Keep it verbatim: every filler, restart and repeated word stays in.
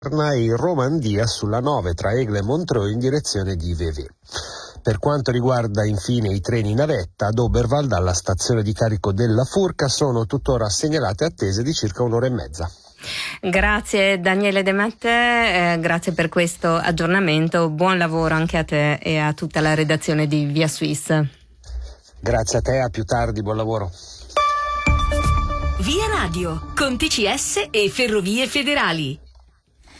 e in Romandia sulla nove tra Aigle e Montreux in direzione di Vevey. Per quanto riguarda infine i treni navetta, ad Oberwald dalla stazione di carico della Furca sono tuttora segnalate attese di circa un'ora e mezza. Grazie Daniele De Mette, eh, grazie per questo aggiornamento, buon lavoro anche a te e a tutta la redazione di Via Suisse. Grazie a te, a più tardi, buon lavoro. Via Radio, con T C S e Ferrovie Federali.